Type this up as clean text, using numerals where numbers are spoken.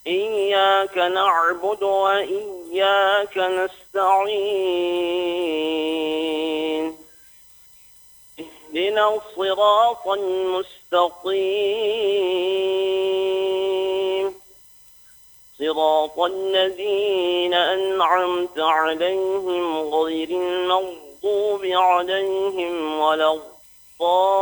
إياك نعبد وإياك نستعين اهدنا الصراط المستقيم صراط الذين أنعمت عليهم غير المغضوب عليهم ولا الضالين